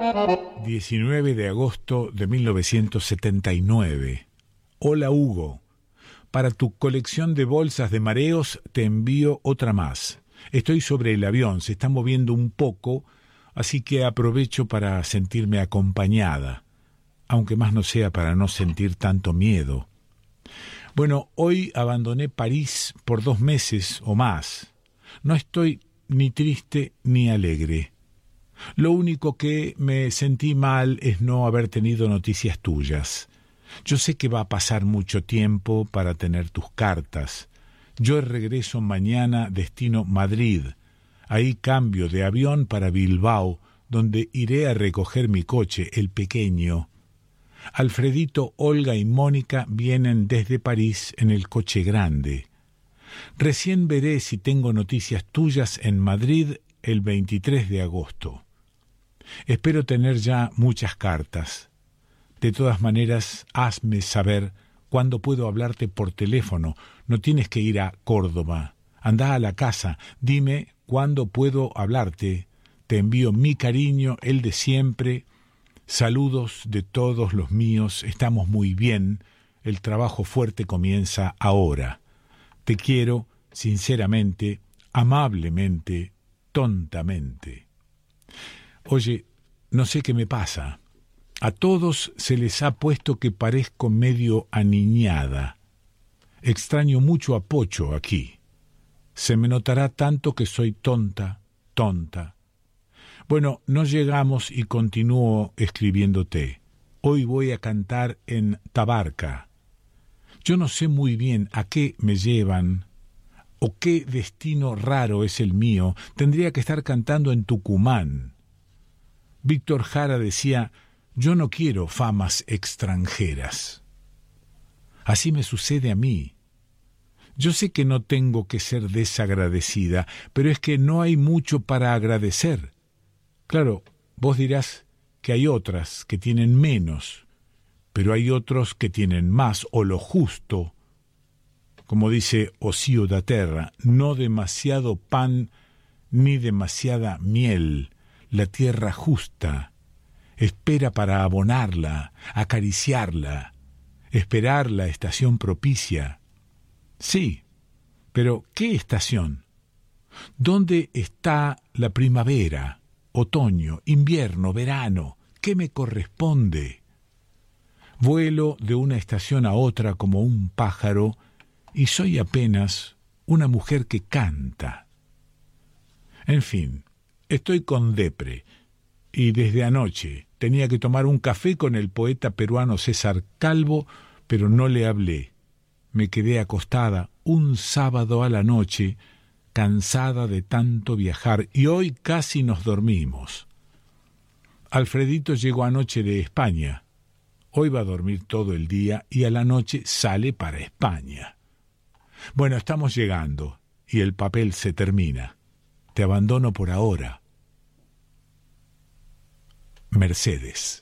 19 de agosto de 1979. Hola Hugo, para tu colección de bolsas de mareos te envío otra más. Estoy sobre el avión, se está moviendo un poco, así que aprovecho para sentirme acompañada, aunque más no sea para no sentir tanto miedo. Bueno, hoy abandoné París por 2 meses o más. No estoy ni triste ni alegre. Lo único que me sentí mal es no haber tenido noticias tuyas. Yo sé que va a pasar mucho tiempo para tener tus cartas. Yo regreso mañana destino Madrid. Ahí cambio de avión para Bilbao, donde iré a recoger mi coche, el pequeño. Alfredito, Olga y Mónica vienen desde París en el coche grande. Recién veré si tengo noticias tuyas en Madrid el 23 de agosto. Espero tener ya muchas cartas. De todas maneras, hazme saber cuándo puedo hablarte por teléfono. No tienes que ir a Córdoba. Anda a la casa, dime cuándo puedo hablarte. Te envío mi cariño, el de siempre. Saludos de todos los míos, estamos muy bien. El trabajo fuerte comienza ahora. Te quiero, sinceramente, amablemente, tontamente. Oye, no sé qué me pasa. A todos se les ha puesto que parezco medio aniñada. Extraño mucho a Pocho aquí. Se me notará tanto que soy tonta. Bueno, no llegamos y continúo escribiéndote. Hoy voy a cantar en Tabarca. Yo no sé muy bien a qué me llevan o qué destino raro es el mío. Tendría que estar cantando en Tucumán. Víctor Jara decía, yo no quiero famas extranjeras. Así me sucede a mí. Yo sé que no tengo que ser desagradecida, pero es que no hay mucho para agradecer. Claro, vos dirás que hay otras que tienen menos, pero hay otros que tienen más, o lo justo. Como dice Osío da Terra, no demasiado pan ni demasiada miel. La tierra justa espera para abonarla, acariciarla, esperar la estación propicia. Sí, pero ¿qué estación? ¿Dónde está la primavera, otoño, invierno, verano? ¿Qué me corresponde? Vuelo de una estación a otra como un pájaro y soy apenas una mujer que canta. En fin, estoy con depre, y desde anoche tenía que tomar un café con el poeta peruano César Calvo, pero no le hablé. Me quedé acostada un sábado a la noche, cansada de tanto viajar, y hoy casi nos dormimos. Alfredito llegó anoche de España. Hoy va a dormir todo el día y a la noche sale para España. Bueno, estamos llegando, y el papel se termina. Te abandono por ahora. Mercedes.